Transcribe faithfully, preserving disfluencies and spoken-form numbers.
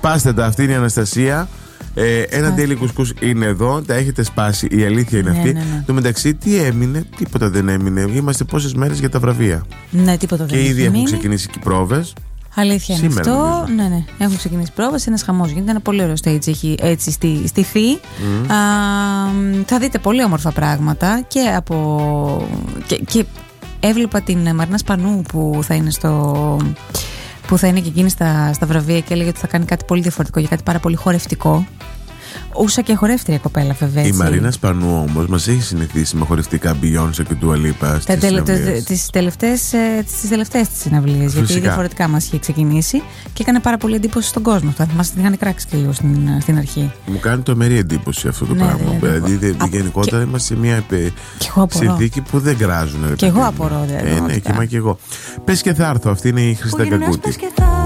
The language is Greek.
Σπάστε τα, αυτή είναι η Αναστασία. Ε, ένα τέλειο κουσκούς είναι εδώ, τα έχετε σπάσει. Η αλήθεια είναι ναι, αυτή. Ναι, ναι. Το μεταξύ, τι έμεινε, τίποτα δεν έμεινε. Είμαστε πόσες μέρες για τα βραβεία. Ναι, τίποτα δεν και έχει ήδη έχουν μείνει. ξεκινήσει και οι πρόβες. Αλήθεια είναι Σήμερα, αυτό. νομίζω. Ναι, ναι. Έχουν ξεκινήσει πρόβες. Ένα χαμός γίνεται. Ένα πολύ ωραίο stage έχει έτσι στη, στη Φη. Mm. Α, θα δείτε πολύ όμορφα πράγματα και από. Και, και έβλεπα την Μαρίνα Σπανού που θα είναι στο. Που θα είναι και εκείνη στα, στα βραβεία και έλεγε ότι θα κάνει κάτι πολύ διαφορετικό για κάτι πάρα πολύ χορευτικό. Ούσα και χορεύτρια κοπέλα, βέβαια. Η Μαρίνα Σπανού όμως μας έχει συνηθίσει με χορευτικά Beyoncé και Dua Lipa στις συναυλίες. Τις τελευταίες τις τελευταίες της συναυλίες. Γιατί διαφορετικά μας είχε ξεκινήσει και έκανε πάρα πολύ εντύπωση στον κόσμο. Θα θυμάστε την είχαν κράξει και λίγο στην, στην αρχή. Μου κάνει τρομερή εντύπωση αυτό το ναι, πράγμα. Δηλαδή, δηλαδή γενικότερα και... είμαστε σε μια συνθήκη που δεν κράζουν. Και εγώ απορώ. Ε, ναι, και, μα και εγώ. Πες και θα έρθω. Αυτή είναι η Χρυσή Κακούτη.